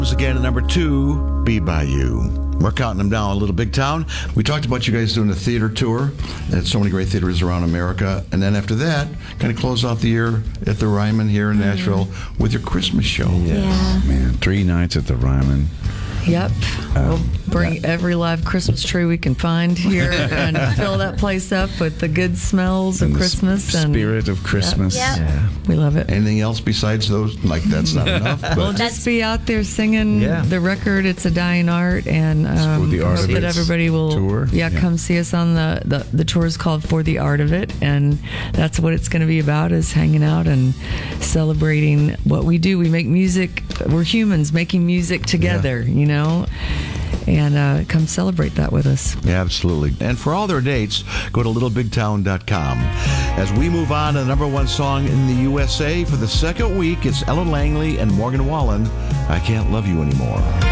Again at number 2, Be By You. We're counting them down. Little Big Town. We talked about you guys doing a theater tour at so many great theaters around America. And then after that, kind of close out the year at the Ryman here in Nashville with your Christmas show. Yeah. Man, 3 nights at the Ryman. Yep. We'll bring every live Christmas tree we can find here and fill that place up with the good smells of And the Christmas. And spirit of Christmas. Yep. Yeah. we love it. Anything else besides those? Like, that's not enough. But We'll just be out there singing the record, It's a Dying Art, and For the Art hope of that It everybody will tour. come see us on the tour is called For the Art of It, and that's what it's going to be about, is hanging out and celebrating what we do. We make music. We're humans making music together, you know, and come celebrate that with us. Yeah, absolutely. And for all their dates, go to littlebigtown.com. As we move on to the number 1 song in the USA for the second week, it's Ellen Langley and Morgan Wallen, I Can't Love You Anymore.